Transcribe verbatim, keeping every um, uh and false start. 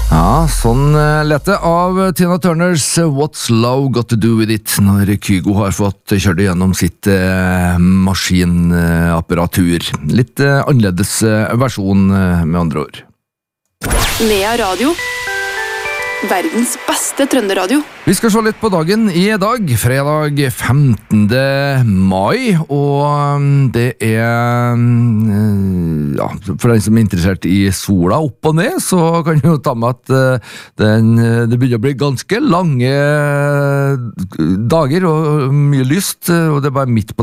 Ja, sånn lett det av Tina Turners What's Love Got To Do With It når Kygo har fått kjørt gjennom sitt eh, maskinapparatur. Litt eh, annerledes eh, versjon eh, med andre ord. Nea Radio. Verdens beste trønderadio. Vi skal se litt på dagen i dag, fredag femtende mai, og det er, ja, for den som er interessert i sola opp og ned, så kan jeg jo ta med at den, det begynner å bli ganske lange dager og mye lyst, og det er bare midt på